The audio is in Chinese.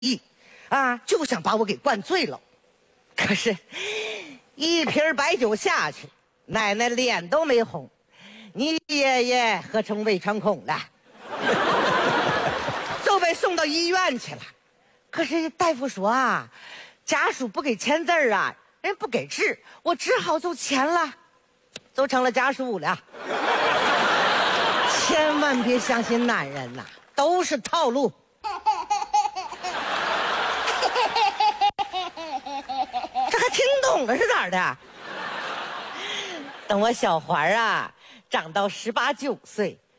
啊，就想把我给灌醉了。可是，一瓶白酒下去，奶奶脸都没红，你爷爷喝成胃穿孔了，就被送到医院去了。可是大夫说啊，家属不给签字啊，人不给治，我只好就签了，就成了家属了。千万别相信男人呐，都是套路。这还听懂了是咋的？等我小环啊长到18、19岁，